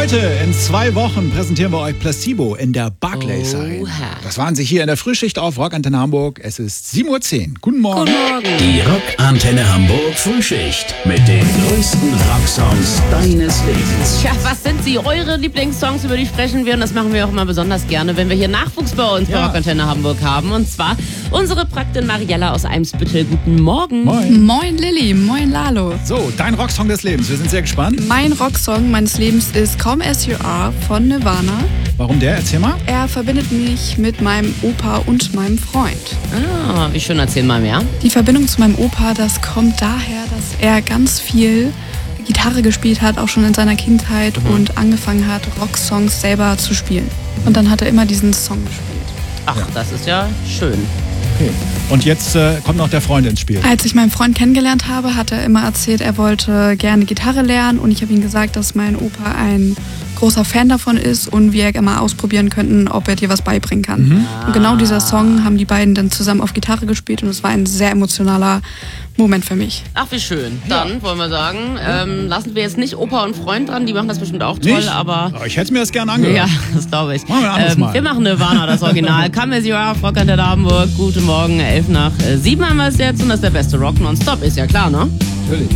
Heute, in 2 Wochen, präsentieren wir euch Placebo in der Barclays Arena. Das waren sie hier in der Frühschicht auf Rockantenne Hamburg. Es ist 7:10 Uhr. Guten Morgen. Guten Morgen. Die Rockantenne Hamburg Frühschicht mit den größten Rocksongs deines Lebens. Tja, was sind sie? Eure Lieblingssongs, über die sprechen wir. Und das machen wir auch immer besonders gerne, wenn wir hier Nachwuchs bei uns bei Rockantenne Hamburg haben. Und zwar unsere Praktin Mariella aus Eimsbüttel. Guten Morgen. Moin. Moin Lilly, moin Lalo. So, dein Rocksong des Lebens. Wir sind sehr gespannt. Mein Rocksong meines Lebens ist Come As You Are von Nirvana. Warum der? Erzähl mal. Er verbindet mich mit meinem Opa und meinem Freund. Ah, wie schön, erzähl mal mehr. Die Verbindung zu meinem Opa, das kommt daher, dass er ganz viel Gitarre gespielt hat, auch schon in seiner Kindheit und angefangen hat, Rocksongs selber zu spielen. Und dann hat er immer diesen Song gespielt. Ach, das ist ja schön. Okay. Und jetzt kommt noch der Freund ins Spiel. Als ich meinen Freund kennengelernt habe, hat er immer erzählt, er wollte gerne Gitarre lernen. Und ich habe ihm gesagt, dass mein Opa ein großer Fan davon ist und wir mal ausprobieren könnten, ob er dir was beibringen kann. Und genau dieser Song haben die beiden dann zusammen auf Gitarre gespielt und es war ein sehr emotionaler Moment für mich. Ach, wie schön. Dann wollen wir sagen, lassen wir jetzt nicht Opa und Freund dran, die machen das bestimmt auch toll, Nicht? aber... Ich hätte mir das gerne angehört. Ja, das glaube ich. Machen wir ein anderes Mal. Wir machen Nirvana, das Original. Come As You Are auf Rockantenne Hamburg. Guten Morgen, 6:11 haben wir es jetzt und das ist der beste Rock nonstop, ist ja klar, ne? Natürlich.